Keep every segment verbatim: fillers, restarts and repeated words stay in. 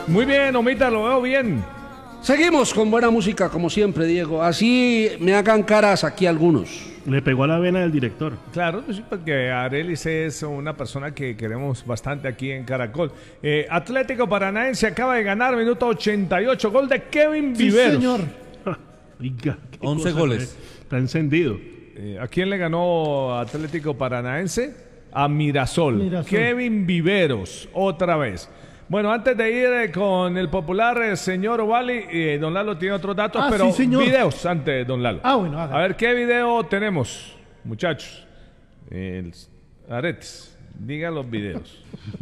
Muy bien, Omita, lo veo bien. Seguimos con buena música, como siempre, Diego. Así me hagan caras aquí algunos. Le pegó a la vena del director. Claro, sí, porque Arelis es una persona que queremos bastante aquí en Caracol. Eh, Atlético Paranaense acaba de ganar, minuto ochenta y ocho, gol de Kevin Viveros. Sí, señor. Oiga, once goles. Eh. Está encendido. Eh, ¿A quién le ganó Atlético Paranaense? A Mirasol. Mirasol. Kevin Viveros, otra vez. Bueno, antes de ir eh, con el popular eh, señor Ovali, eh, don Lalo tiene otros datos, Ah, pero sí, señor. videos antes, don Lalo. Ah, bueno, haga. A ver, ¿qué video tenemos, muchachos? El, Aretes, digan los videos.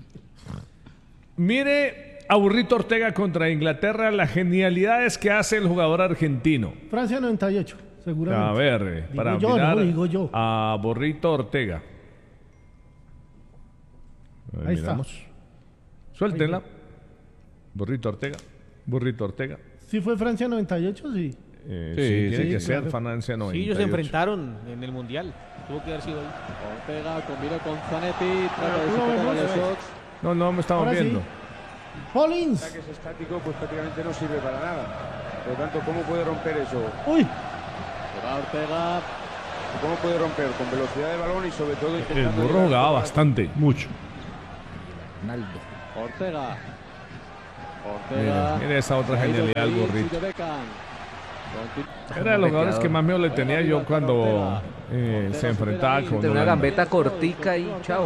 Mire a Burrito Ortega contra Inglaterra, las genialidades que hace el jugador argentino. Francia noventa y ocho, seguramente. A ver, eh, Digo para yo, mirar no, digo yo. a Burrito Ortega. A ver, Ahí miramos. está. Suéltenla. Burrito Ortega. Burrito Ortega. Si fue Francia noventa y ocho, sí. Eh, Sí, sí, tiene sí, que ser claro. Francia noventa y ocho. Sí, ellos se enfrentaron en el Mundial. Tuvo que haber sido ahí. Ortega combina con Zanetti, trata de Pero no superar a vemos. Lesox. No, no me estamos Ahora sí. viendo. Hollins. Ataque es estático, pues prácticamente no sirve para nada. Por lo tanto, ¿cómo puede romper eso? Uy, Se va Ortega. ¿Cómo puede romper? Con velocidad de balón y sobre todo El intentando... burro llegar jugaba a- bastante. Mucho. Ortega. Mira, Ortega. mira esa otra genialidad del burrito. Era de los jugadores que más miedo le tenía yo cuando eh, se enfrentaba con Tiene una Holanda. gambeta cortica y chao.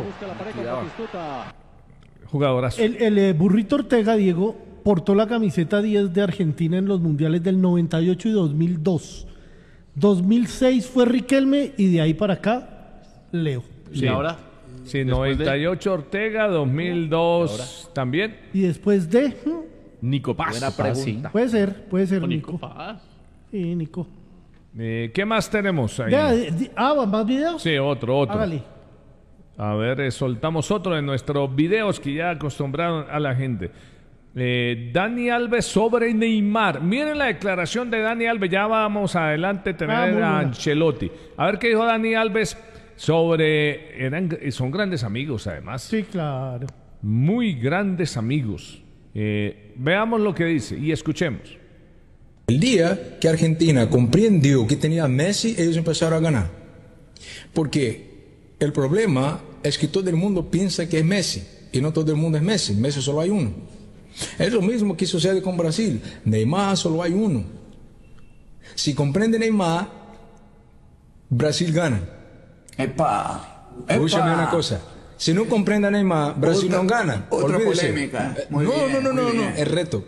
Jugadorazo. el, el eh, Burrito Ortega, Diego, portó la camiseta diez de Argentina en los mundiales del noventa y ocho y dos mil dos. dos mil seis fue Riquelme y de ahí para acá, Leo. Sí. Y ahora, Sí, noventa y ocho Ortega, dos mil dos también. Y después de... hmm, Nico Paz. Buena pregunta. Puede ser, puede ser con Nico. Nico Paz. Sí, Nico. Eh, ¿Qué más tenemos ahí? Ya, di- di- ah, ¿más videos? Sí, otro, otro. Hágale. A ver, eh, soltamos otro de nuestros videos que ya acostumbraron a la gente. Eh, Dani Alves sobre Neymar. Miren la declaración de Dani Alves. Ya vamos adelante a tener Ah, muy a buena. Ancelotti. A ver qué dijo Dani Alves sobre... Eran, son grandes amigos, además. Sí, claro. Muy grandes amigos. Eh, veamos lo que dice y escuchemos. El día que Argentina comprendió que tenía a Messi, ellos empezaron a ganar. Porque el problema es que todo el mundo piensa que es Messi, y no todo el mundo es Messi, Messi solo hay uno. Es lo mismo que sucede con Brasil, Neymar solo hay uno. Si comprende Neymar, Brasil gana. Epa, Escúchame una cosa. Si no comprende a Neymar, Brasil Otra- no gana. otra Olvídese. polémica. Eh, Muy no, bien, no, no, muy no, no, bien. es reto.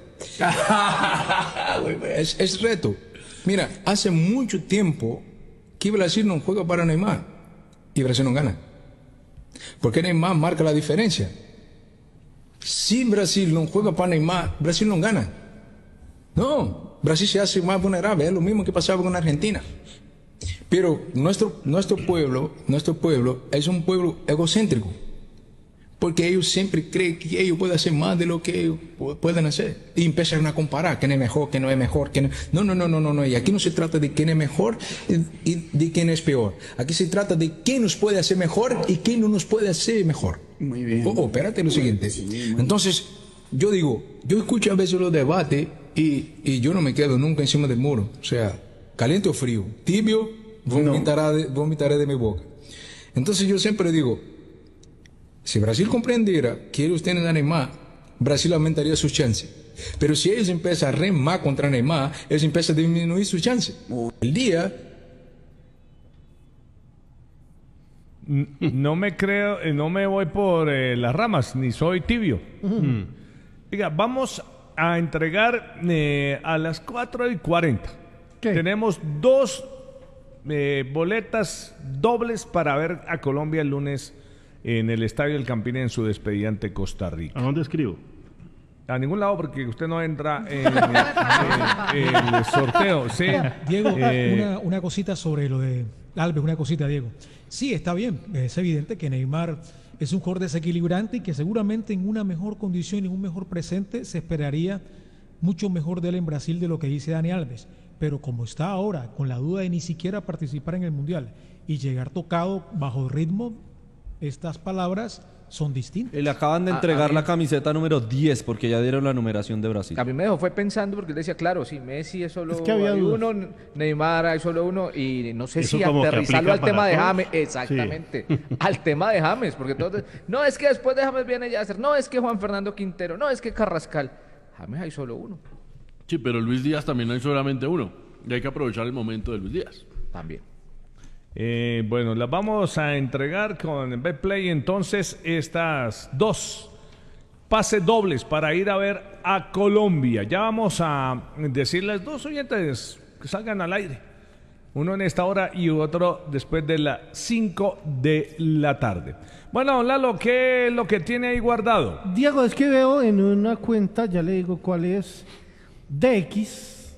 Muy bien. Es, es reto. Mira, hace mucho tiempo que Brasil no juega para Neymar y Brasil no gana. Porque Neymar marca la diferencia. Si Brasil no juega para Neymar, Brasil no gana. No, Brasil se hace más vulnerable. Es lo mismo que pasaba con Argentina. Pero nuestro, nuestro pueblo, nuestro pueblo es un pueblo egocéntrico. Porque ellos siempre creen que ellos pueden hacer más de lo que ellos pu- pueden hacer. Y empiezan a comparar quién es mejor, quién no es mejor. Quién es... No, no, no, no, no, no. Y aquí no se trata de quién es mejor y, y de quién es peor. Aquí se trata de quién nos puede hacer mejor y quién no nos puede hacer mejor. Muy bien. Oh, oh, espérate lo siguiente. Sí, muy Entonces, yo digo, yo escucho a veces los debates y, y yo no me quedo nunca encima del muro. O sea, caliente o frío, tibio, vomitará de, vomitaré de mi boca. Entonces yo siempre digo, si Brasil comprendiera que ellos tienen a Neymar, Brasil aumentaría sus chances. Pero si ellos empiezan a remar contra Neymar, ellos empiezan a disminuir sus chances. El día... No me creo, eh, no me voy por eh, las ramas, ni soy tibio. Mm. Diga, vamos a entregar eh, a las cuatro y cuarenta. ¿Qué? Tenemos dos eh, boletas dobles para ver a Colombia el lunes en el Estadio del Campín en su despedida ante Costa Rica. ¿A dónde escribo? A ningún lado porque usted no entra en, en- en el sorteo. Sí. Diego, Eh, una, una cosita sobre lo de Alves, una cosita, Diego. Sí, está bien, es evidente que Neymar es un jugador desequilibrante y que seguramente en una mejor condición y en un mejor presente se esperaría mucho mejor de él en Brasil de lo que dice Dani Alves. Pero como está ahora, con la duda de ni siquiera participar en el Mundial y llegar tocado bajo ritmo, estas palabras son distintos. Y le acaban de A- entregar a mí- la camiseta número diez porque ya dieron la numeración de Brasil. A mí me dejó fue pensando porque él decía, claro, sí, Messi es solo Es que había hay dudas. uno, Neymar hay solo uno y no sé Eso si como que aterrizarlo al aplica tema para de todos. James, exactamente, al tema de James, porque todos, no es que después de James viene Yasser, no es que Juan Fernando Quintero, no es que Carrascal, James hay solo uno, Sí, pero Luis Díaz también hay solamente uno. Y hay que aprovechar el momento de Luis Díaz. también. Eh, bueno, las vamos a entregar con Betplay entonces estas dos pases dobles para ir a ver a Colombia. Ya vamos a decirles dos oyentes que salgan al aire. Uno en esta hora y otro después de las cinco de la tarde. Bueno, Lalo, ¿qué es lo que tiene ahí guardado? Diego, es que veo en una cuenta, ya le digo cuál es, D X,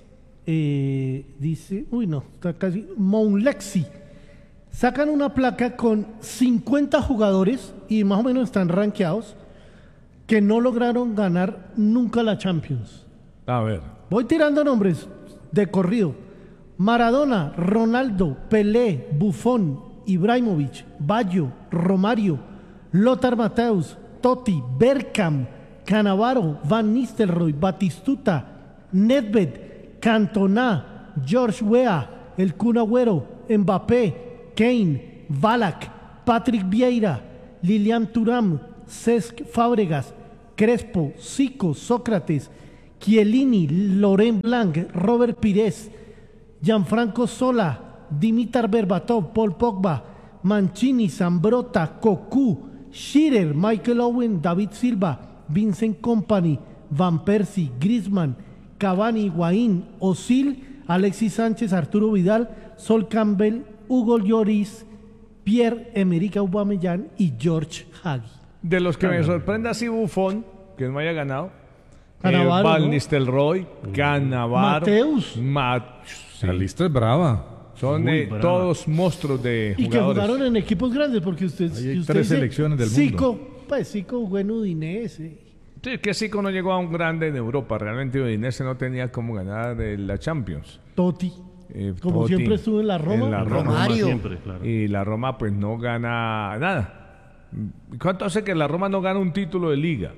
eh, dice, uy no, está casi, Mounlexi. Sacan una placa con cincuenta jugadores y más o menos están rankeados que no lograron ganar nunca la Champions. A ver. Voy tirando nombres de corrido. Maradona, Ronaldo, Pelé, Buffon, Ibrahimovic, Baggio, Romario, Lothar Matthäus, Totti, Bergkamp, Cannavaro, Van Nistelrooy, Batistuta, Nedved, Cantona, George Weah, El Kun Agüero, Mbappé, Kane, Ballack, Patrick Vieira, Lilian Thuram, Cesc Fábregas, Crespo, Zico, Sócrates, Chiellini, Laurent Blanc, Robert Pires, Gianfranco Sola, Dimitar Berbatov, Paul Pogba, Mancini, Zambrotta, Cocu, Shearer, Michael Owen, David Silva, Vincent Kompany, Van Persie, Griezmann, Cavani, Higuaín, Özil, Alexis Sánchez, Arturo Vidal, Sol Campbell, Hugo Lloris, Pierre-Emerick Aubameyang y George Hagi. De los que me sorprende así Buffon, que no haya ganado. Cannavaro, eh, Van ¿no? Nistelrooy, Cannavaro, Mateus. Ma- sí. La lista es brava. Son Muy eh, brava. todos monstruos de Y que jugadores. jugaron en equipos grandes, porque usted, Ahí hay si usted tres dice selecciones del Zico, mundo. pues Zico jugó en Udinese. Sí, que Zico no llegó a un grande en Europa. Realmente Udinese no tenía cómo ganar eh, la Champions. Totti, Eh, como Totti, siempre estuvo en la Roma. en la Roma. Romario. Siempre, claro. Y la Roma pues no gana nada. ¿Cuánto hace que la Roma no gana un título de liga?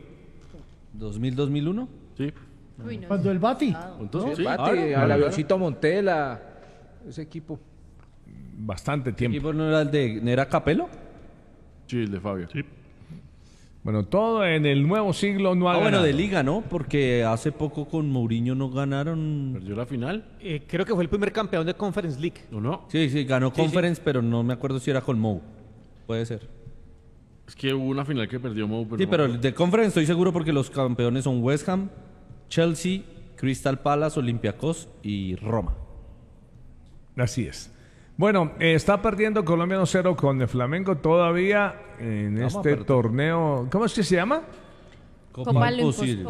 ¿dos mil, dos mil uno? Sí. Cuando el Bati. Entonces, sí. Bate, ahora, al ahora. avioncito Montela, ese equipo. Bastante ¿El tiempo. equipo no era el de ¿no era Capello? Sí, el de Fabio. Sí. Bueno, todo en el nuevo siglo no ha Ah, bueno, ganado. de liga, ¿no? Porque hace poco con Mourinho no ganaron. Perdió la final. Eh, creo que fue el primer campeón de Conference League. ¿O no? Sí, sí, ganó Sí, Conference, pero no me acuerdo si era con Mou. Puede ser. Es que hubo una final que perdió Mou. Sí, no- pero el de Conference estoy seguro porque los campeones son West Ham, Chelsea, Crystal Palace, Olympiacos y Roma. Así es. Bueno, eh, está perdiendo Colombia uno cero con el Flamengo todavía en Vamos a este perder. torneo. ¿Cómo es que se llama? Copa Imposible.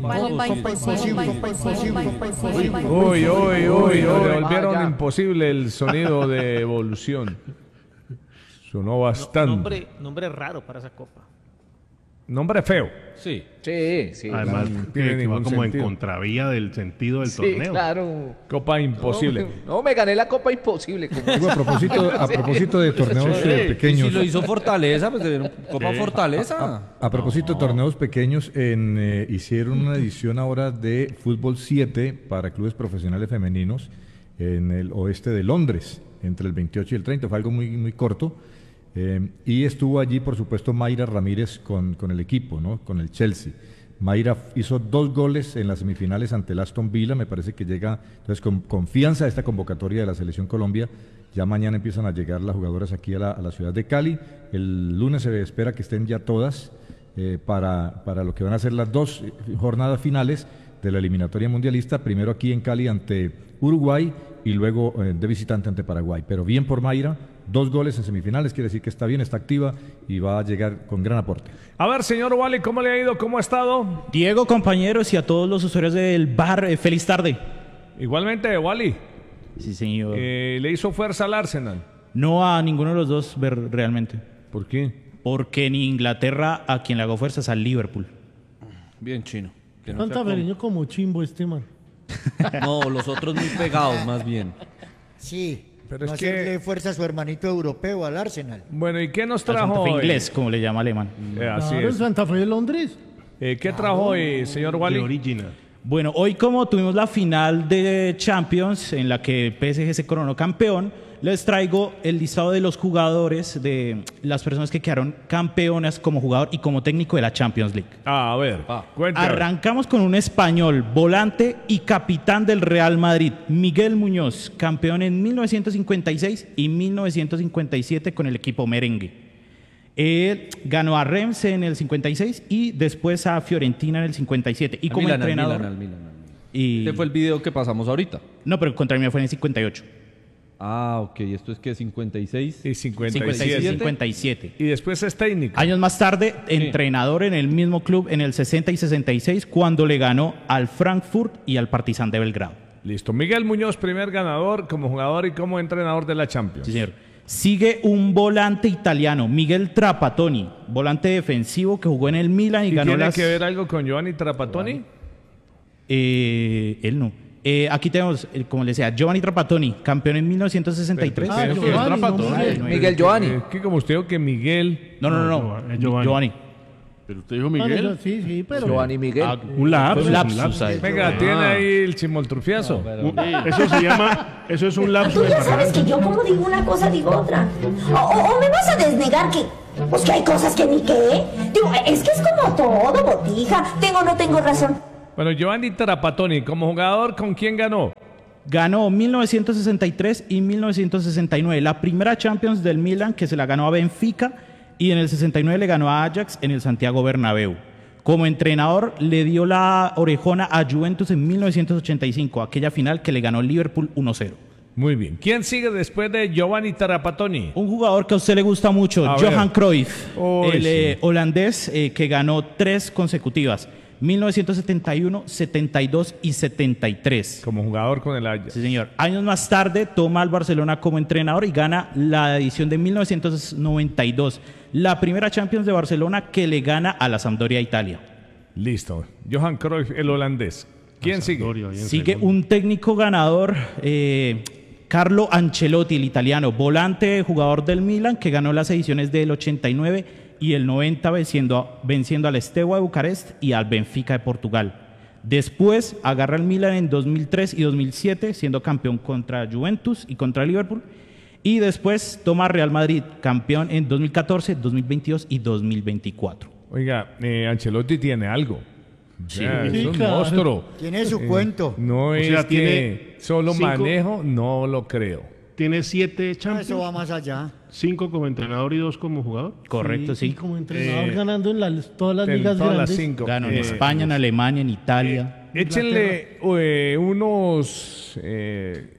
Uy, uy, uy, le volvieron Ah, ya. imposible el sonido de evolución. Sonó bastante. Nombre, nombre raro para esa copa. Nombre feo. Sí. Sí, sí. Además, No que, tiene que va ningún como sentido. en contravía del sentido del Sí, torneo. claro. Copa imposible. No, no, me gané la copa imposible. como- Digo, a propósito, a propósito de torneos eh, Y pequeños. si lo hizo Fortaleza, pues de Copa Sí. Fortaleza. A propósito de torneos pequeños, en, eh, hicieron una edición ahora de fútbol siete para clubes profesionales femeninos en el oeste de Londres, entre el veintiocho y el treinta. Fue algo muy, muy corto. Eh, y estuvo allí, por supuesto, Mayra Ramírez con, con el equipo, ¿no? Con el Chelsea. Mayra hizo dos goles en las semifinales ante el Aston Villa. Me parece que llega, entonces, con confianza a esta convocatoria de la Selección Colombia. Ya mañana empiezan a llegar las jugadoras aquí a la, a la ciudad de Cali. El lunes se espera que estén ya todas eh, para, para lo que van a ser las dos jornadas finales de la eliminatoria mundialista. Primero aquí en Cali ante Uruguay y luego eh, de visitante ante Paraguay. Pero bien por Mayra. Dos goles en semifinales, quiere decir que está bien, está activa y va a llegar con gran aporte. A ver, señor Wally, ¿cómo le ha ido? ¿Cómo ha estado? Diego, compañeros y a todos los usuarios del bar, eh, feliz tarde. Igualmente, Wally. Sí, señor. Eh, ¿Le hizo fuerza al Arsenal? No a ninguno de los dos ver realmente. ¿Por qué? Porque en Inglaterra a quien le hago fuerza es al Liverpool. Bien chino. Que no, Tanta sea como- pequeño como chimbo este man. no, los otros muy pegados, más bien. Sí, Pero no es que- hacerle fuerza a su hermanito europeo, al Arsenal. Bueno, ¿y qué nos Al Santa trajo Fe hoy? inglés, como le llama alemán. Eh, así Claro, es. Santa Fe de Londres. Eh, ¿Qué trajo hoy, señor Wally? Original. Bueno, hoy como tuvimos la final de Champions en la que P S G se coronó campeón, les traigo el listado de los jugadores, de las personas que quedaron campeonas como jugador y como técnico de la Champions League. Ah, a ver, cuéntame. Arrancamos con un español, volante y capitán del Real Madrid, Miguel Muñoz, campeón en mil novecientos cincuenta y seis y mil novecientos cincuenta y siete con el equipo merengue. Él ganó a Reims en el cincuenta y seis y después a Fiorentina en el cincuenta y siete. Y Al como Milan, al entrenador... Milan, al Milan, al Milan. Y... Este fue el video que pasamos ahorita. No, pero contra mí fue en el cincuenta y ocho. Ah, ok. ¿Esto es que cincuenta y seis? Y cincuenta y cincuenta y seis, siete. cincuenta y siete. Y después es técnico. Años más tarde, entrenador en el mismo club en el sesenta y sesenta y seis cuando le ganó al Frankfurt y al Partizan de Belgrado. Listo. Miguel Muñoz, primer ganador como jugador y como entrenador de la Champions. Sí, señor. Sigue un volante italiano, Miguel Trapattoni, volante defensivo que jugó en el Milan y, ¿Y ganó tiene las... que ver algo con Giovanni Trapattoni? Eh, él no. Eh, aquí tenemos, eh, como le decía, Giovanni Trapattoni, campeón en mil novecientos sesenta y tres. Ah, Giovanni, no Miguel. Miguel Giovanni. Es que como usted dijo que Miguel... No, no, no, no. es Giovanni. Giovanni. Pero usted dijo Ah, Miguel. no, sí, sí, pero. Giovanni Miguel. Ah, Un lapsus, fue un lapsus lapsus. ahí. Venga, tiene ahí el chimoltrufiazo. Un- Eso se llama, eso es un lapso Tú de ya sabes parlante. que yo como digo una cosa digo otra. O, o- o me vas a desnegar que... Pues que hay cosas que ni qué. Digo, es que es como todo, botija. Tengo o no tengo razón. Bueno, Giovanni Trapattoni, como jugador, ¿con quién ganó? Ganó mil novecientos sesenta y tres y mil novecientos sesenta y nueve. La primera Champions del Milan que se la ganó a Benfica y en el sesenta y nueve le ganó a Ajax en el Santiago Bernabéu. Como entrenador le dio la orejona a Juventus en mil novecientos ochenta y cinco, aquella final que le ganó Liverpool uno cero. Muy bien. ¿Quién sigue después de Giovanni Trapattoni? Un jugador que a usted le gusta mucho, A Johan ver. Cruyff, Uy, el eh, sí. holandés eh, que ganó tres consecutivas, mil novecientos setenta y uno, setenta y dos y setenta y tres. Como jugador con el Ajax. Sí, señor. Años más tarde toma al Barcelona como entrenador y gana la edición de mil novecientos noventa y dos, la primera Champions de Barcelona que le gana a la Sampdoria Italia. Listo. Johan Cruyff, el holandés. ¿Quién sigue? Sigue un técnico ganador, eh, Carlo Ancelotti, el italiano, volante, jugador del Milan, que ganó las ediciones del ochenta y nueve y el noventa venciendo, venciendo al Steaua de Bucarest y al Benfica de Portugal. Después agarra el Milan en dos mil tres y dos mil siete, siendo campeón contra Juventus y contra Liverpool. Y después toma Real Madrid, campeón en dos mil catorce, dos mil veintidós y dos mil veinticuatro. Oiga, eh, Ancelotti tiene algo. O sea, Sí, es un claro. monstruo. Tiene su Eh, cuento. No O es sea, que tiene solo cinco- manejo, no lo creo. Tiene siete Champions. Eso va más allá. Cinco como entrenador y dos como jugador. Correcto, sí. Y como entrenador Eh, ganando en las- todas las en ligas todas las grandes. cinco. Ganó en Eh, España, en Alemania, en Italia. Échenle eh, unos eh,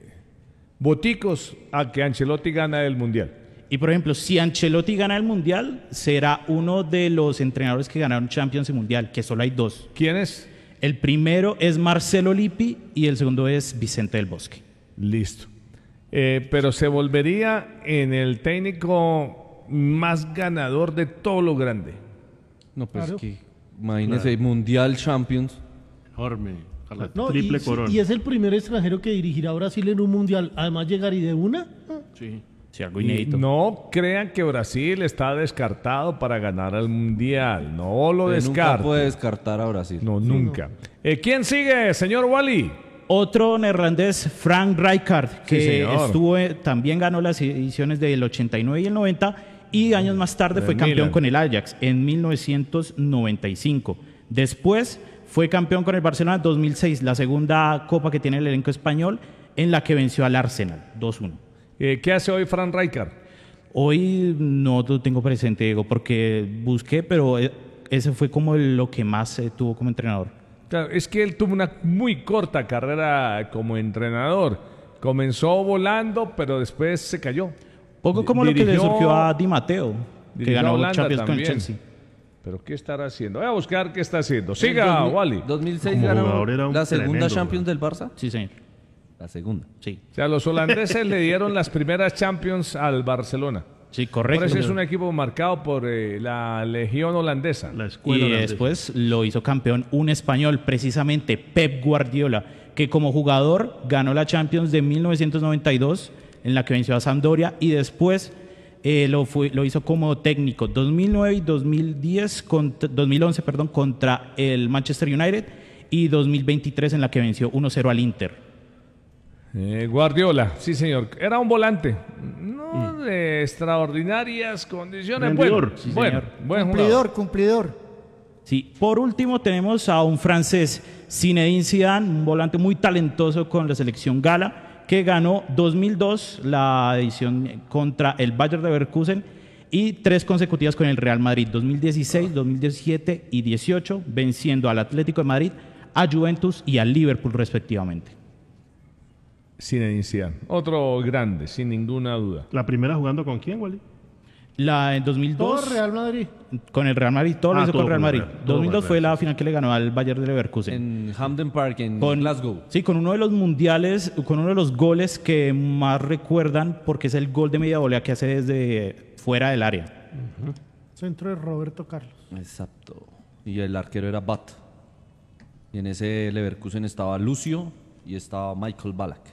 boticos a que Ancelotti gana el Mundial. Y por ejemplo, si Ancelotti gana el Mundial, será uno de los entrenadores que ganaron Champions y Mundial, que solo hay dos. ¿Quién es? El primero es Marcelo Lippi y el segundo es Vicente del Bosque. Listo. Eh, pero se volvería en el técnico más ganador de todo lo grande. No, pues Claro. que imagínese, Mundial, Champions. Enorme. A la No, triple y, sí, corona. y es el primer extranjero que dirigirá a Brasil en un mundial. Además, llegar y de una. Sí. Sí, algo Y inédito. no crean que Brasil está descartado para ganar el Mundial. No lo Usted nunca descarto. puede descartar a Brasil. No, nunca. Eh, ¿Quién sigue, señor Wally? Otro neerlandés, Frank Rijkaard, que Sí, señor. estuvo, eh, también ganó las ediciones del ochenta y nueve y el noventa y años más tarde Del fue campeón Milan. con el Ajax en mil novecientos noventa y cinco. Después fue campeón con el Barcelona en dos mil seis, la segunda copa que tiene el elenco español, en la que venció al Arsenal dos uno. Eh, ¿Qué hace hoy Frank Rijkaard? Hoy no lo tengo presente, Diego, porque busqué, pero eh, ese fue como lo que más eh, tuvo como entrenador. Claro, es que él tuvo una muy corta carrera como entrenador. Comenzó volando, pero después se cayó. Poco como lo que le Dirigió- surgió a Di Matteo, que dirigió a ganó Holanda Champions con el también. Chelsea. ¿Pero qué estará haciendo? Voy a buscar qué está haciendo. Siga, dos mil- Wally. dos mil seis Como ganó jugador era un la segunda tremendo, Champions del Barça. Sí, señor. La segunda. Sí. O sea, los holandeses le dieron las primeras Champions al Barcelona. Sí, correcto. Por eso es un equipo marcado por eh, la legión holandesa. La escuela Y holandesa. después lo hizo campeón un español, precisamente Pep Guardiola, que como jugador ganó la Champions de mil novecientos noventa y dos, en la que venció a Sampdoria, y después eh, lo, fue, lo hizo como técnico dos mil nueve y dos mil diez, contra, dos mil once perdón, contra el Manchester United, y dos mil veintitrés en la que venció uno cero al Inter. Eh, Guardiola, sí señor, era un volante, no mm. de extraordinarias condiciones. Bueno, sí, bueno, buen cumplidor, jugador. cumplidor. Sí, por último tenemos a un francés, Zinedine Zidane, un volante muy talentoso con la selección gala, que ganó dos mil dos la edición contra el Bayer Leverkusen y tres consecutivas con el Real Madrid, dos mil dieciséis, dos mil diecisiete y dieciocho, venciendo al Atlético de Madrid, a Juventus y al Liverpool respectivamente. Zinedine Zidane, otro grande, sin ninguna duda. ¿La primera jugando con quién, Wally? La en dos mil dos Todo Real Madrid. con el Real Madrid, todo Ah, lo hizo todo con Real con Madrid. Real, todo dos mil dos con fue Real, la final que le ganó al Bayer de Leverkusen. En Hampden Park, en Con- Glasgow. Sí, con uno de los mundiales, con uno de los goles que más recuerdan, porque es el gol de media volea que hace desde fuera del área. Centro de Roberto Carlos. Exacto. Y el arquero era Bat. Y en ese Leverkusen estaba Lucio y estaba Michael Ballack.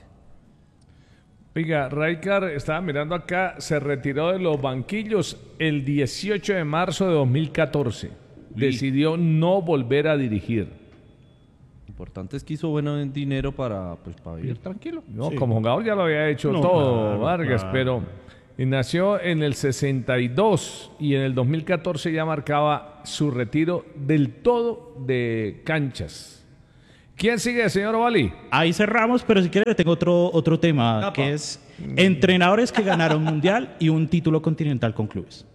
Oiga, Rijkaard, estaba mirando acá, se retiró de los banquillos el dieciocho de marzo de dos mil catorce. Decidió no volver a dirigir. Importante es que hizo buen dinero para, pues, para vivir tranquilo. No, Sí. como jugador ya lo había hecho No, todo, claro, Vargas, claro. pero y nació en el sesenta y dos y en el dos mil catorce ya marcaba su retiro del todo de canchas. ¿Quién sigue, señor Ovali? Ahí cerramos, pero si quiere tengo otro, otro tema, Apa. que es entrenadores que ganaron mundial y un título continental con clubes.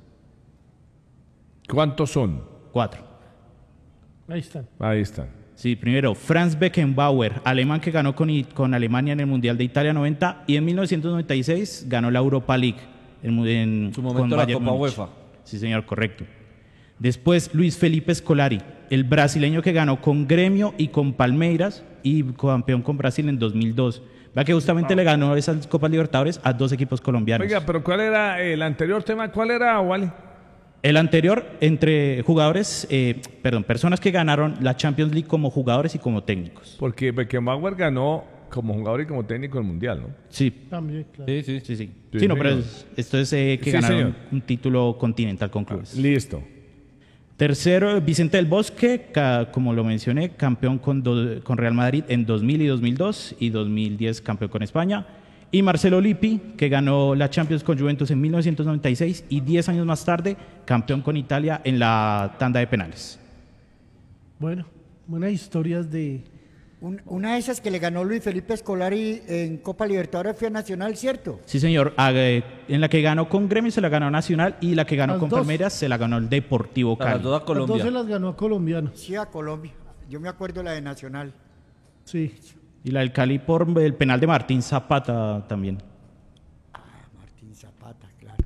¿Cuántos son? Cuatro. Ahí están. Ahí están. Sí, primero, Franz Beckenbauer, alemán que ganó con, I- con Alemania en el Mundial de Italia noventa, y en mil novecientos noventa y seis ganó la Europa League. En, mu- en Su momento con la Bayern Copa Múnich. UEFA. Sí, señor, correcto. Después, Luis Felipe Scolari, el brasileño que ganó con Gremio y con Palmeiras y campeón con Brasil en dos mil dos. Vea que justamente le ganó esas Copas Libertadores a dos equipos colombianos. Oiga, pero ¿cuál era el anterior tema? ¿Cuál era, Wally? El anterior, entre jugadores, eh, perdón, personas que ganaron la Champions League como jugadores y como técnicos. Porque Beckenbauer ganó como jugador y como técnico el Mundial, ¿no? Sí. También, claro. Sí, sí, sí. Sí, Sí, sí no, pero señor. es- esto es eh, que Sí, ganaron señor. un título continental con clubes. Listo. Tercero, Vicente del Bosque, ca- como lo mencioné, campeón con, do- con Real Madrid en dos mil y dos mil dos, y dos mil diez campeón con España. Y Marcelo Lippi, que ganó la Champions con Juventus en mil novecientos noventa y seis y diez años más tarde, campeón con Italia en la tanda de penales. Bueno, buenas historias de... Un- una de esas que le ganó Luis Felipe Scolari en Copa Libertadores fue a Nacional, ¿cierto? Sí, señor. Ah, eh, En la que ganó con Gremio se la ganó Nacional, y la que ganó Las con dos. Palmeiras se la ganó el Deportivo A las Cali. dos a Las Colombia. dos se las ganó a colombianos. Sí, a Colombia. Yo me acuerdo la de Nacional. Sí. Y la del Cali por el penal de Martín Zapata también. Martín Zapata, claro.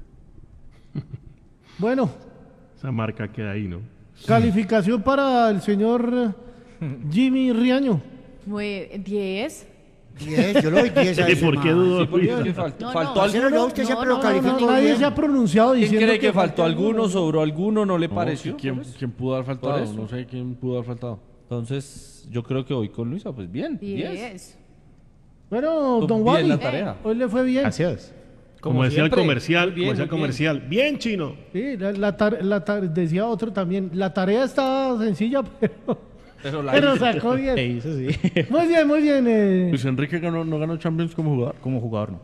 Bueno, Esa marca queda ahí, ¿no? calificación para el señor Jimmy Riaño. Muy diez. diez, yo le doy diez a ¿Y ese por qué man. dudo? Sí, porque es Bien. que falt- No, faltó no, Marcelo, alguno. yo usted siempre No, lo no, califica No, nadie bien. se ha pronunciado ¿Quién diciendo cree que, faltó falta alguno? ¿Sobró alguno? ¿No le No, pareció? ¿quién, Por eso. quién pudo haber Por faltado? eso. No sé quién pudo haber faltado. Entonces, yo creo que voy con Luisa. Pues bien, diez. diez. Bueno, Tú don bien Wally, la tarea. hoy le fue bien. Gracias. Como, Como decía el siempre. comercial, Muy bien, como decía el muy bien. comercial. Bien, chino. Sí, la, la tar- la tar- decía otro también. La tarea está sencilla, pero, Pero la pero hizo. sacó bien. Se hizo, sí. Muy bien, muy bien. eh. Luis Enrique ganó, no ganó Champions como jugador. Como jugador, no.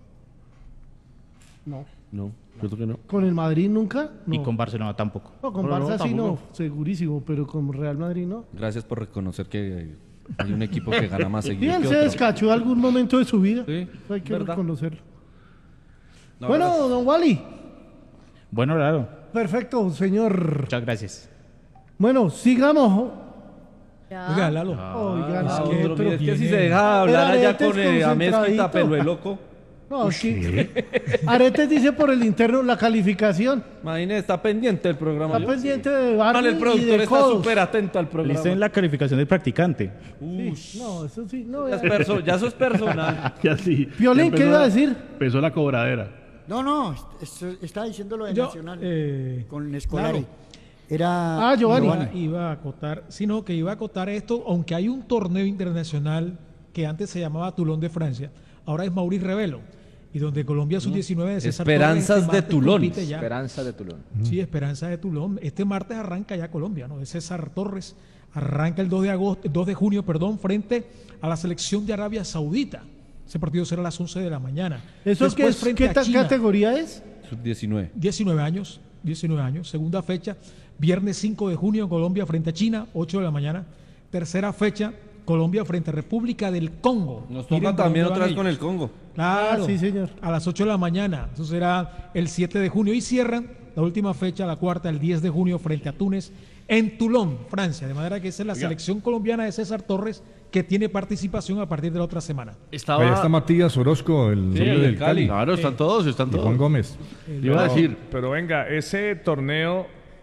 No. No, cierto que no. ¿Con el Madrid nunca? No. Y con Barcelona tampoco. No, con No, no, Barça sí no, tampoco. segurísimo, pero con Real Madrid no. Gracias por reconocer que hay un equipo que gana más Y seguido él que se otro. descachó algún momento de su vida. Sí, Hay que verdad. reconocerlo. No, bueno, gracias. don Wally. Bueno, claro. Perfecto, señor. Muchas gracias. Bueno, sigamos. Ya. Oiga, Lalo. Oigan, Ah, qué otro, mire, es que tropiece. si se deja hablar allá Aretes con eh, a mezquita, concentradito. pelo de loco. No, aquí. Aretes dice por el interno la calificación. Imagínese, está pendiente el programa. Está yo. pendiente de Vale, Barney el y productor de está codos. súper atento al programa. Listo en la calificación del practicante. Sí, no, eso sí. No, Ya, es ya. perso- ya eso es personal. Ya sí. Piolín, Ya ¿qué empezó iba a la- decir? Empezó la cobradera. No, no, esto- estaba diciendo lo de Yo, Nacional. eh, con Scolari. claro. Era Ah, Giovanni. Iba, iba a acotar, sino que iba a acotar esto, aunque hay un torneo internacional que antes se llamaba Toulon de Francia, ahora es Maurice Revelo. y donde Colombia sub diecinueve de César Esperanzas Torres, de este Tulón. compite ya. Esperanza de Tulón. Sí, Esperanza de Tulón. Este martes arranca ya Colombia, ¿no? De César Torres. Arranca el dos de agosto, dos de junio, perdón, frente a la selección de Arabia Saudita. Ese partido será a las once de la mañana. ¿Eso Después, qué, es, frente qué a ta- China, categoría es? sub diecinueve. diecinueve años, diecinueve años. Segunda fecha, viernes cinco de junio, Colombia frente a China, ocho de la mañana. Tercera fecha, Colombia frente a República del Congo. Nos toca Miren también dónde otra van vez con ellos. el Congo. Claro, Ah, sí, señor. a las ocho de la mañana. Eso será el siete de junio. Y cierran la última fecha, la cuarta, el diez de junio, frente a Túnez, en Toulon, Francia. De manera que esa es la Oiga. selección colombiana de César Torres, que tiene participación a partir de la otra semana. Estaba... Ahí está Matías Orozco, el Sí, nombre el del del Cali. Cali. Claro, están todos, están Y todos. Juan Gómez. Le iba a decir, Pero venga, ese torneo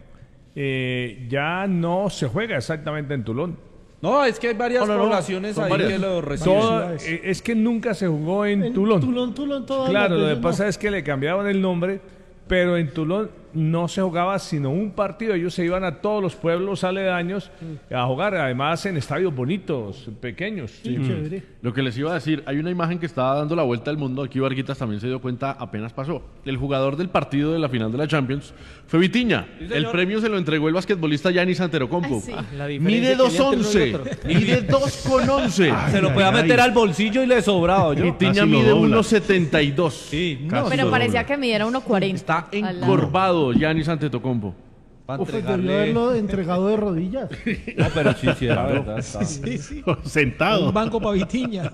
eh, ya no se juega exactamente en Tulón. No, es que hay varias No, no, no. poblaciones Son ahí varias. que lo reciben. Todo- eh, es que nunca se jugó en, En Tulón. Tulón, Tulón, todas Claro, las lo que veces pasa no. es que le cambiaban el nombre, pero en Tulón no se jugaba sino un partido. Ellos se iban a todos los pueblos aledaños a jugar, además en estadios bonitos, pequeños. Sí, chévere. lo que les iba a decir, hay una imagen que estaba dando la vuelta al mundo, aquí Varguitas también se dio cuenta, apenas pasó. El jugador del partido de la final de la Champions fue Vitinha. El premio se lo entregó el basquetbolista Giannis Antetokounmpo. Ay, sí. La diferencia Mide que dos había entre uno y once, otro. mide dos con once. Se lo podía meter al bolsillo y le sobraba, yo. Vitinha Casi lo mide dobla. uno setenta y dos. Sí, Casi. Pero lo parecía dobla. que midiera uno cuarenta. Está al lado. encorvado Giannis Antetokounmpo. para Uf, debió entregarle... haberlo entregado de rodillas. No, pero sí, sí, era verdad. estaba- Sí, sí. Sentado. Un banco para Vitiña.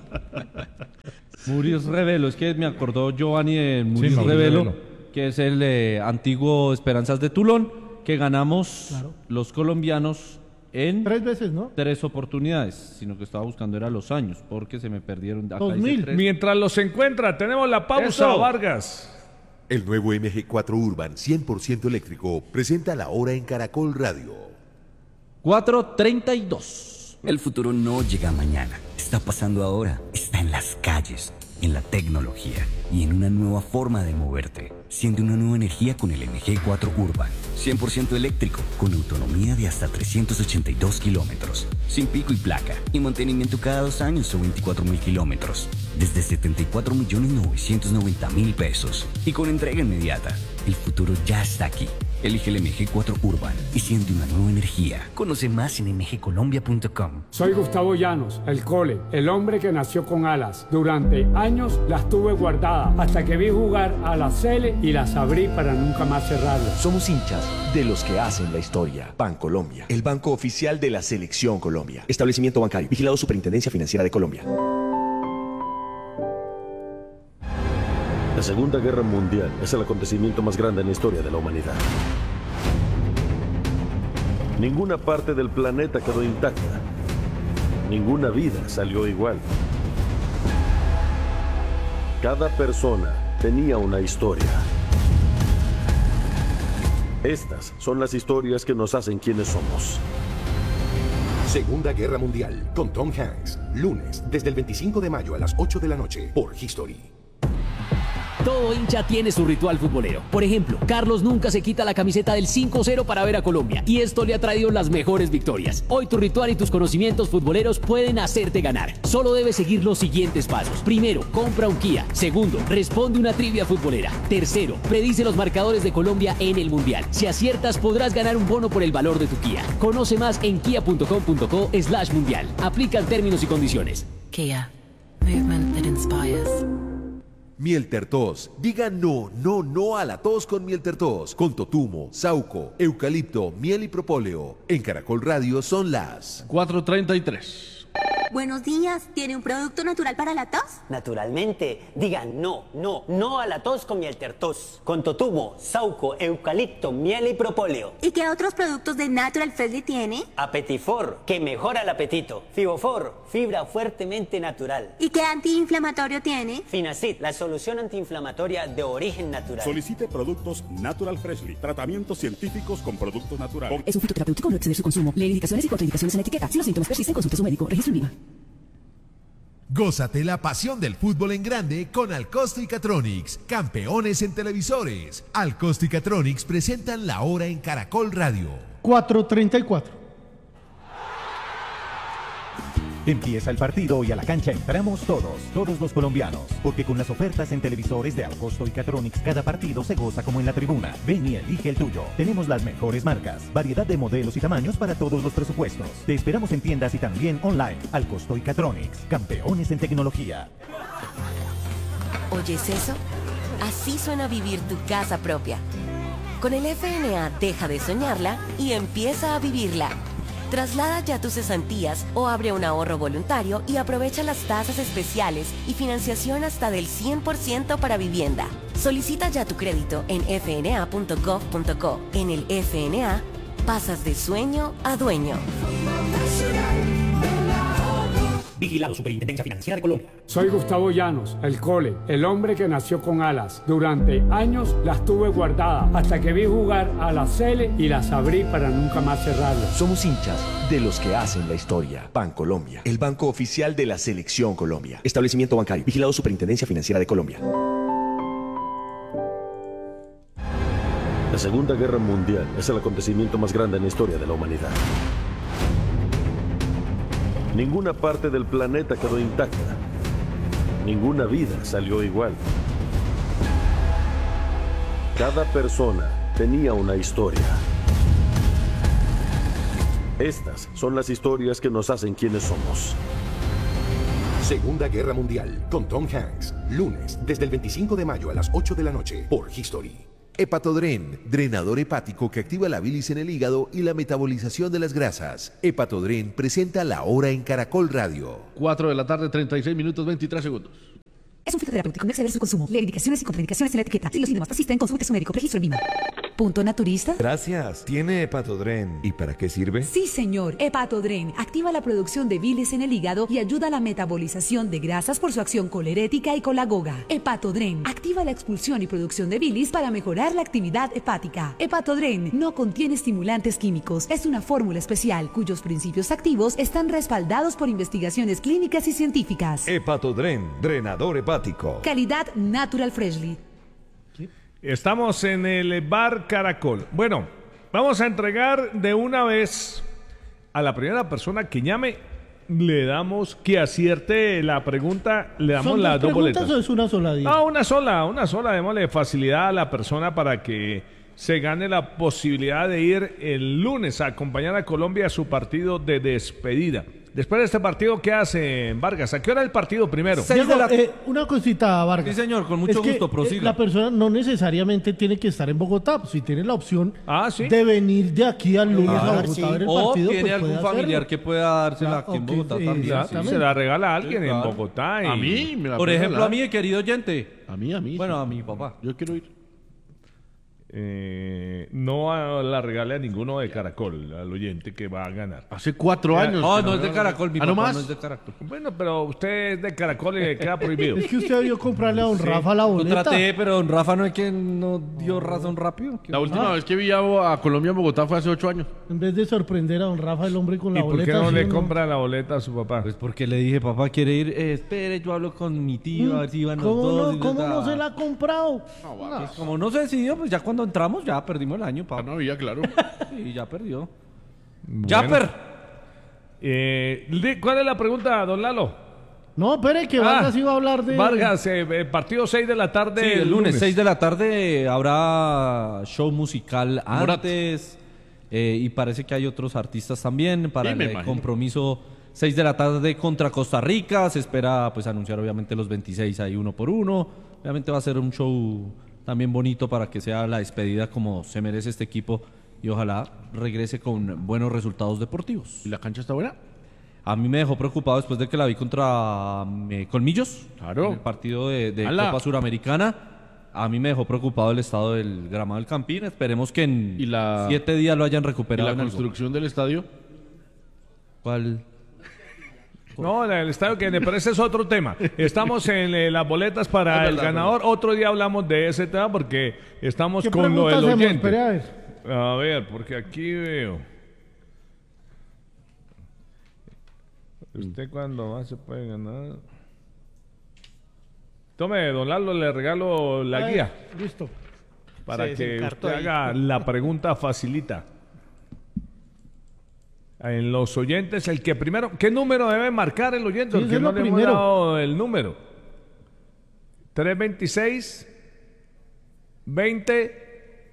Murius Revelo, es que me acordó Giovanni de Murius Mauricio Revelo, Revelo. que es el eh, antiguo Esperanzas de Tulón, que ganamos Claro. los colombianos en Tres veces, ¿no? tres oportunidades, sino que estaba buscando era los años, porque se me perdieron. Acá Dos dice mil. tres. Mientras los encuentra, tenemos la pausa, Eso. Vargas. El nuevo M G cuatro Urban cien por ciento eléctrico presenta la hora en Caracol Radio. cuatro treinta y dos. El futuro no llega mañana, está pasando ahora, está en las calles, en la tecnología y en una nueva forma de moverte. Siente una nueva energía con el M G cuatro Urban, cien por ciento eléctrico, con autonomía de hasta trescientos ochenta y dos kilómetros, sin pico y placa, y mantenimiento cada dos años o veinticuatro mil kilómetros, desde setenta y cuatro millones novecientos noventa mil pesos, y con entrega inmediata. El futuro ya está aquí. Elige el M G cuatro Urban y siente una nueva energía. Conoce más en m g colombia punto com. Soy Gustavo Llanos, el Cole, el hombre que nació con alas. Durante años las tuve guardadas hasta que vi jugar a la Cele y las abrí para nunca más cerrarlas. Somos hinchas de los que hacen la historia. Bancolombia, el banco oficial de la Selección Colombia. Establecimiento bancario, vigilado Superintendencia Financiera de Colombia. La Segunda Guerra Mundial es el acontecimiento más grande en la historia de la humanidad. Ninguna parte del planeta quedó intacta. Ninguna vida salió igual. Cada persona tenía una historia. Estas son las historias que nos hacen quienes somos. Segunda Guerra Mundial con Tom Hanks. Lunes, desde el veinticinco de mayo a las ocho de la noche por History. Todo hincha tiene su ritual futbolero. Por ejemplo, Carlos nunca se quita la camiseta del cinco cero para ver a Colombia, y esto le ha traído las mejores victorias. Hoy tu ritual y tus conocimientos futboleros pueden hacerte ganar. Solo debes seguir los siguientes pasos. Primero, compra un Kia. Segundo, responde una trivia futbolera. Tercero, predice los marcadores de Colombia en el Mundial. Si aciertas, podrás ganar un bono por el valor de tu Kia. Conoce más en kia punto com punto co slash mundial. Aplican términos y condiciones. Kia. Movement that inspires. Miel Tertos. Diga no, no, no a la tos con Miel Tertos. Con totumo, sauco, eucalipto, miel y propóleo. En Caracol Radio son las cuatro treinta y tres. Buenos días, ¿tiene un producto natural para la tos? Naturalmente, digan no, no, no a la tos con Miel Tertos. Con totumo, sauco, eucalipto, miel y propóleo. ¿Y qué otros productos de Natural Freshly tiene? Apetifor, que mejora el apetito. Fibofor, fibra fuertemente natural. ¿Y qué antiinflamatorio tiene? Finacid, la solución antiinflamatoria de origen natural. Solicite productos Natural Freshly. Tratamientos científicos con productos naturales. Es un fitoterapéutico, no exceder su consumo. Lee indicaciones y contraindicaciones en la etiqueta. Si los síntomas persisten, consulte a su médico. Registro IVA. Gózate la pasión del fútbol en grande con Alcosto y Catronics, campeones en televisores. Alcosto y Catronics presentan la hora en Caracol Radio. cuatro treinta y cuatro. Empieza el partido y a la cancha entramos todos, todos los colombianos, porque con las ofertas en televisores de Alcosto y Catronics cada partido se goza como en la tribuna. Ven y elige el tuyo. Tenemos las mejores marcas, variedad de modelos y tamaños para todos los presupuestos. Te esperamos en tiendas y también online. Alcosto y Catronics, campeones en tecnología. ¿Oyes eso? Así suena vivir tu casa propia. Con el F N A deja de soñarla y empieza a vivirla. Traslada ya tus cesantías o abre un ahorro voluntario y aprovecha las tasas especiales y financiación hasta del cien por ciento para vivienda. Solicita ya tu crédito en f n a punto gov punto co. En el F N A, pasas de sueño a dueño. Vigilado Superintendencia Financiera de Colombia. Soy Gustavo Llanos, el Cole, el hombre que nació con alas. Durante años las tuve guardadas hasta que vi jugar a la Cele y las abrí para nunca más cerrarlas. Somos hinchas de los que hacen la historia. Bancolombia, el banco oficial de la Selección Colombia. Establecimiento bancario. Vigilado Superintendencia Financiera de Colombia. La Segunda Guerra Mundial es el acontecimiento más grande en la historia de la humanidad. Ninguna parte del planeta quedó intacta. Ninguna vida salió igual. Cada persona tenía una historia. Estas son las historias que nos hacen quienes somos. Segunda Guerra Mundial, con Tom Hanks. Lunes, desde el veinticinco de mayo a las ocho de la noche, por History. Hepatodren, drenador hepático que activa la bilis en el hígado y la metabolización de las grasas. Hepatodren presenta La Hora en Caracol Radio. cuatro de la tarde, treinta y seis minutos, veintitrés segundos. Es un fitoterapéutico, no exceder su consumo. Lee indicaciones y contraindicaciones en la etiqueta. Si los síntomas persisten, consulte a su médico. Registro en Vima. Punto Naturista. Gracias. ¿Tiene Hepatodren? ¿Y para qué sirve? Sí, señor. Hepatodren activa la producción de bilis en el hígado y ayuda a la metabolización de grasas por su acción colerética y colagoga. Hepatodren activa la expulsión y producción de bilis para mejorar la actividad hepática. Hepatodren no contiene estimulantes químicos. Es una fórmula especial cuyos principios activos están respaldados por investigaciones clínicas y científicas. Hepatodren, drenador hepático. Calidad Natural Freshly. Estamos en el bar Caracol. Bueno, vamos a entregar de una vez a la primera persona que llame. Le damos que acierte la pregunta. Le damos ¿Son las dos dos boletas. preguntas o es una sola? Diego? Ah, una sola, una sola. Démosle facilidad a la persona para que se gane la posibilidad de ir el lunes a acompañar a Colombia a su partido de despedida. Después de este partido, ¿qué hace Vargas? ¿A qué hora el partido primero? Diego, eh, una cosita, Vargas. Sí, señor, con mucho Es que, gusto, eh, prosiga. La persona no necesariamente tiene que estar en Bogotá. Pues, si tiene la opción ah, ¿sí? de venir de aquí al lunes Ah, a Bogotá sí. a ver el O partido, tiene pues, algún puede familiar hacerlo. que pueda dársela Ah, aquí en ok, Bogotá sí, también. Sí, se la regala a alguien Sí, claro. en Bogotá. Y... A mí me la Por puede ejemplo, regalar. a mí, querido oyente. A mí, a mí. Bueno, sí. a mi papá. Yo quiero ir. Eh, no a- la regale a ninguno de Caracol, al oyente que va a ganar. Hace cuatro años. No, que no es de Caracol, mi ¿Ah, no papá más? no es de Caracol. Bueno, pero usted es de Caracol y le queda prohibido. Es que usted debió comprarle a don Rafa la Lo boleta. traté, pero don Rafa no es que no dio razón rápido. La última vez que vi a, a Colombia en Bogotá fue hace ocho años. En vez de sorprender a don Rafa, el hombre con la ¿Y por boleta. qué no ¿sí le o no? compra la boleta a su papá? Pues porque le dije, papá, ¿quiere ir? Eh, espere, yo hablo con mi tío, a ver si iban los ¿Cómo, dos. no, y ¿cómo les no daba. se la ha comprado? Pues como no se decidió, pues ya cuando entramos ya perdimos el año, Ah, papá. no había, claro. Y ya perdió. Bueno. ¡Japper! Eh, di- ¿Cuál es la pregunta, don Lalo? No, espere, que Vargas iba a hablar de... Vargas, eh, eh, partido seis de la tarde. Sí, el lunes, seis de la tarde, habrá show musical antes. eh, y parece que hay otros artistas también para Sí, me el imagino. compromiso seis de la tarde contra Costa Rica. Se espera pues anunciar obviamente los veintiséis ahí uno por uno. Obviamente va a ser un show también bonito para que sea la despedida como se merece este equipo y ojalá regrese con buenos resultados deportivos. ¿Y la cancha está buena? A mí me dejó preocupado después de que la vi contra eh, Colmillos, Claro. en el partido de, de ¡Hala! Copa Suramericana. A mí me dejó preocupado el estado del gramado del Campín. Esperemos que en ¿Y la- siete días lo hayan ¿Y recuperado. la en algo. construcción del estadio? ¿Cuál? No, el estadio que pero ese es otro tema. Estamos en eh, las boletas para Es el verdad, ganador. Otro día hablamos de ese tema porque estamos ¿Qué con lo pregunta del hacemos? oyente. Espere, a ver. A ver, porque aquí veo. ¿Usted cuándo más se puede ganar? Tome, don Lalo, le regalo la Ay, guía Listo. para Se que desencartó usted ahí. haga la pregunta facilita. En los oyentes, el que primero... ¿Qué número debe marcar el oyente? Sí, El que es no lo le hemos primero. dado el número. tres veintiséis veinte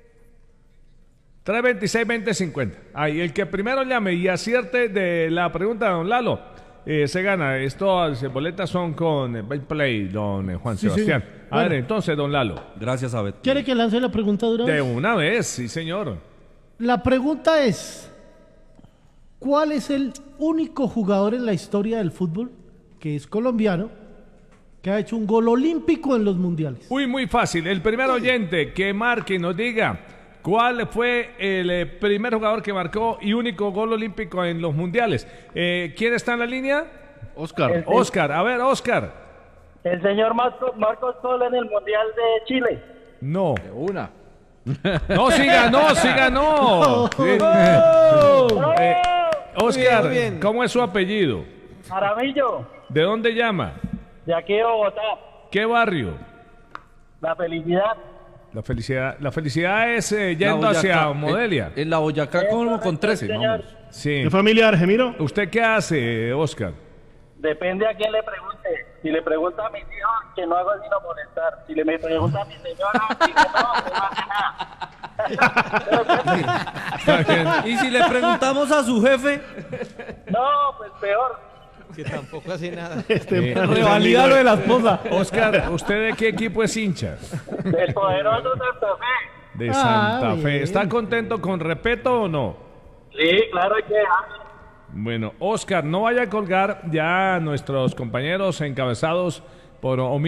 tres veintiséis veinte cincuenta. Ahí, el que primero llame y acierte de la pregunta de don Lalo, eh, se gana. Estas boletas son con eh, Play, don eh, Juan Sí, Sebastián. sí. A ver, Bueno. entonces, don Lalo. Gracias, Abed. ¿Quiere que lance la pregunta de una De vez? una vez, sí, señor. La pregunta es, ¿cuál es el único jugador en la historia del fútbol que es colombiano que ha hecho un gol olímpico en los mundiales? Uy, muy fácil. El primer oyente que marque y nos diga cuál fue el eh, primer jugador que marcó y único gol olímpico en los mundiales. Eh, ¿Quién está en la línea? Oscar. Oscar, a ver, Oscar. El señor Marcos, Marcos Sol en el Mundial de Chile. No. De una. No, sí ganó, sí ganó. Sí. Eh, Oscar, Muy bien. ¿cómo es su apellido? Jaramillo, ¿De dónde llama? de aquí de Bogotá. ¿Qué barrio? La felicidad. La felicidad, la felicidad es eh, La yendo Boyacá, hacia eh, Modelia. En la Boyacá como con trece, vamos. Sí. ¿Qué familia, Argemiro? ¿Usted qué hace, Oscar? Depende a quién le pregunte. Si le pregunta a mis hijos, que no hago sino molestar. Si le me pregunta a mi señora, digo, no, que no hace nada. Y si le preguntamos a su jefe, No, pues peor. Que tampoco hace nada. Eh, Revalida lo de la esposa. Oscar, ¿usted de qué equipo es hincha? Del poderoso Santa Fe. De Ah, Santa bien. Fe. ¿Está contento con respeto o no? Sí, claro, hay que dejarlo. Bueno, Oscar, no vaya a colgar, ya nuestros compañeros encabezados por